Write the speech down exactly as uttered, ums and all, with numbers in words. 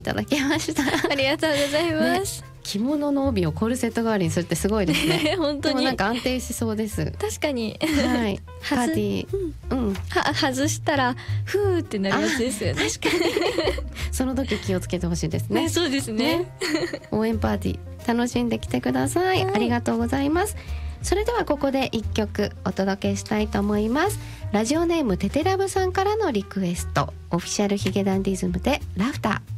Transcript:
いただきました。 ありがとうございます、 ね、着物の帯をコルセット代わりにするってすごいですね本当にでもなんか安定しそうです。 確かにはいパーティー、うん、うん、 は外したらふーってなるやつですよね。 確かにその時気をつけてほしいですね。 ね、そうですね。 ね応援パーティー楽しんできてください、はい、ありがとうございます。それではここで一曲お届けしたいと思います。ラジオネームテテラブさんからのリクエスト、オフィシャルヒゲダンディズムでラフター。